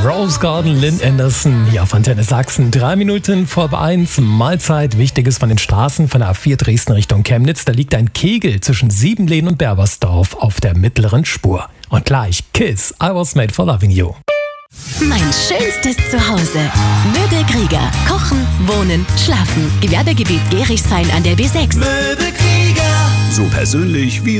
Rose Garden, Lynn Anderson, hier auf Antenne Sachsen. 3 Minuten vor 1, Mahlzeit. Wichtiges von den Straßen von der A4 Dresden Richtung Chemnitz. Da liegt ein Kegel zwischen Siebenlehn und Berbersdorf auf der mittleren Spur. Und gleich Kiss, I Was Made for Loving You. Mein schönstes Zuhause. Möbel Krieger. Kochen, wohnen, schlafen. Gewerbegebiet Gerichshain an der B6. Möbel Krieger. So persönlich wie